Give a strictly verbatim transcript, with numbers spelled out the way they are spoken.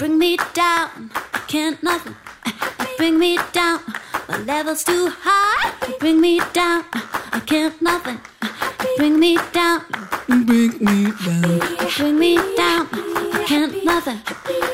bring me down. I can't nothing. You bring me down. My level's too high. You bring me down. I can't nothing. You bring me down. Bring me down. You bring me down. I can't nothing.